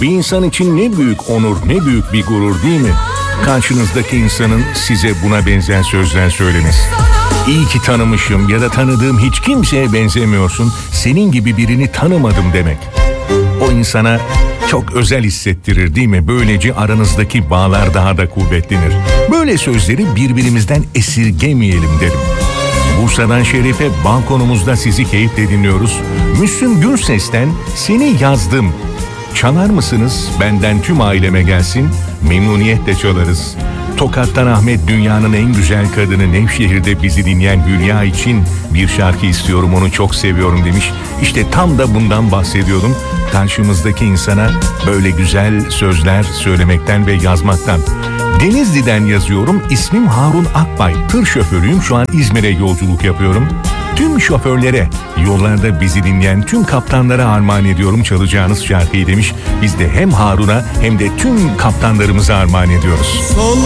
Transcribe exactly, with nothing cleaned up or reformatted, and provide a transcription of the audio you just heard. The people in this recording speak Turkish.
Bir insan için ne büyük onur, ne büyük bir gurur değil mi? Karşınızdaki insanın size buna benzer sözler söylemesi. İyi ki tanımışım ya da tanıdığım hiç kimseye benzemiyorsun, senin gibi birini tanımadım demek. O insana çok özel hissettirir değil mi? Böylece aranızdaki bağlar daha da kuvvetlenir. Böyle sözleri birbirimizden esirgemeyelim derim. Bursa'dan Şerife, balkonumuzda sizi keyifle dinliyoruz. Müslüm Gürses'ten Seni Yazdım. Çalar mısınız? Benden tüm aileme gelsin. Memnuniyetle çalarız. Tokat'tan Ahmet, dünyanın en güzel kadını, Nevşehir'de bizi dinleyen Hülya için bir şarkı istiyorum, onu çok seviyorum demiş. İşte tam da bundan bahsediyordum. Karşımızdaki insana böyle güzel sözler söylemekten ve yazmaktan. Denizli'den yazıyorum. İsmim Harun Akbay. Tır şoförüyüm. Şu an İzmir'e yolculuk yapıyorum. Tüm şoförlere, yollarda bizi dinleyen tüm kaptanlara armağan ediyorum çalacağınız şarkıyı demiş. Biz de hem Harun'a hem de tüm kaptanlarımıza armağan ediyoruz.